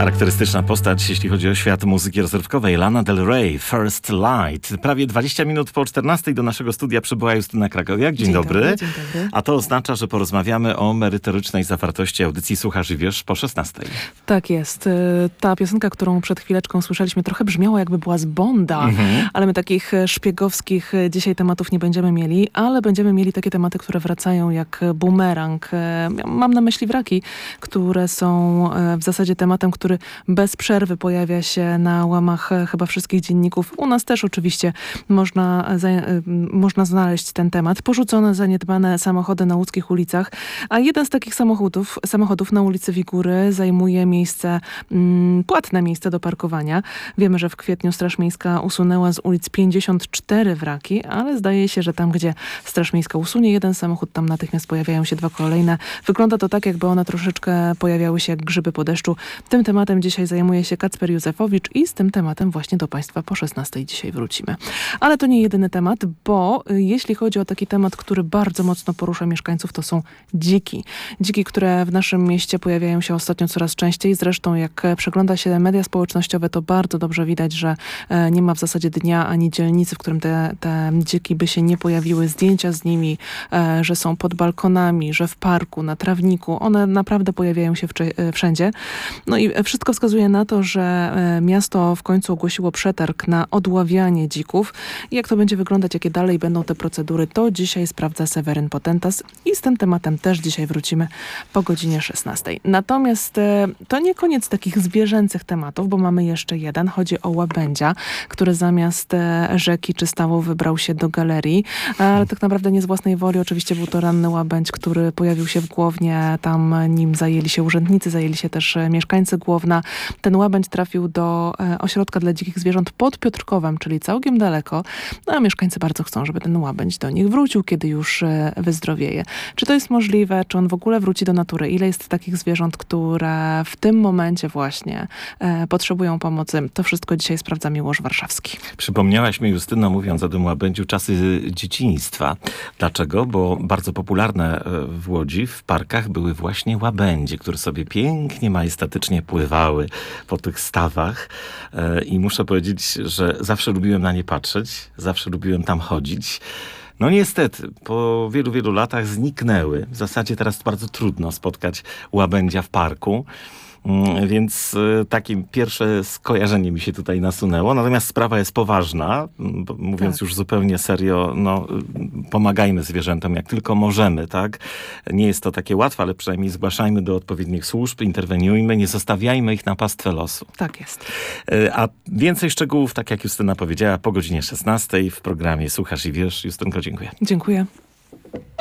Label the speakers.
Speaker 1: Charakterystyczna postać, jeśli chodzi o świat muzyki rozrywkowej. Lana Del Rey, First Light. Prawie 20 minut po 14 do naszego studia przybyła Justyna Krakowiak. Dzień dobry.
Speaker 2: Dzień dobry.
Speaker 1: A to oznacza, że porozmawiamy o merytorycznej zawartości audycji Słuchasz i Wiesz po 16.
Speaker 2: Tak jest. Ta piosenka, którą przed chwileczką słyszeliśmy, trochę brzmiała, jakby była z Bonda, ale my takich szpiegowskich dzisiaj tematów nie będziemy mieli, ale będziemy mieli takie tematy, które wracają jak bumerang. Mam na myśli wraki, które są w zasadzie tematem, który bez przerwy pojawia się na łamach chyba wszystkich dzienników. U nas też oczywiście można znaleźć ten temat. Porzucone, zaniedbane samochody na łódzkich ulicach, a jeden z takich samochodów na ulicy Wigury zajmuje miejsce, płatne miejsce do parkowania. Wiemy, że w kwietniu Straż Miejska usunęła z ulic 54 wraki, ale zdaje się, że tam, gdzie Straż Miejska usunie jeden samochód, tam natychmiast pojawiają się dwa kolejne. Wygląda to tak, jakby one troszeczkę pojawiały się jak grzyby po deszczu. Tym tematem dzisiaj zajmuje się Kacper Józefowicz i z tym tematem właśnie do Państwa po 16 dzisiaj wrócimy. Ale to nie jedyny temat, bo jeśli chodzi o taki temat, który bardzo mocno porusza mieszkańców, to są dziki. Dziki, które w naszym mieście pojawiają się ostatnio coraz częściej. Zresztą jak przegląda się media społecznościowe, to bardzo dobrze widać, że nie ma w zasadzie dnia ani dzielnicy, w którym te dziki by się nie pojawiły. Zdjęcia z nimi, że są pod balkonami, że w parku, na trawniku. One naprawdę pojawiają się wszędzie. No i wszystko wskazuje na to, że miasto w końcu ogłosiło przetarg na odławianie dzików. I jak to będzie wyglądać, jakie dalej będą te procedury, to dzisiaj sprawdza Seweryn Potentas i z tym tematem też dzisiaj wrócimy po godzinie 16. Natomiast to nie koniec takich zwierzęcych tematów, bo mamy jeszcze jeden. Chodzi o łabędzia, który zamiast rzeki czy stawu wybrał się do galerii, ale tak naprawdę nie z własnej woli. Oczywiście był to ranny łabędź, który pojawił się w Głownie. Tam nim zajęli się urzędnicy, zajęli się też mieszkańcy Głowna. Ten łabędź trafił do ośrodka dla dzikich zwierząt pod Piotrkowem, czyli całkiem daleko. No, a mieszkańcy bardzo chcą, żeby ten łabędź do nich wrócił, kiedy już wyzdrowieje. Czy to jest możliwe? Czy on w ogóle wróci do natury? Ile jest takich zwierząt, które w tym momencie właśnie potrzebują pomocy? To wszystko dzisiaj sprawdza Miłosz Warszawski.
Speaker 1: Przypomniałaś mi, Justyno, mówiąc o tym łabędziu, czasy dzieciństwa. Dlaczego? Bo bardzo popularne w Łodzi w parkach były właśnie łabędzie, które sobie pięknie, majestatycznie pływały po tych stawach. I muszę powiedzieć, że zawsze lubiłem na nie patrzeć, zawsze lubiłem tam chodzić. No niestety, po wielu, wielu latach zniknęły. W zasadzie teraz bardzo trudno spotkać łabędzia w parku. Więc takie pierwsze skojarzenie mi się tutaj nasunęło. Natomiast sprawa jest poważna. Mówiąc już zupełnie serio, no, pomagajmy zwierzętom jak tylko możemy, tak? Nie jest to takie łatwe, ale przynajmniej zgłaszajmy do odpowiednich służb, interweniujmy, nie zostawiajmy ich na pastwę losu.
Speaker 2: Tak jest.
Speaker 1: A więcej szczegółów, tak jak Justyna powiedziała, po godzinie 16 w programie Słuchasz i Wiesz. Justynko, dziękuję.
Speaker 2: Dziękuję.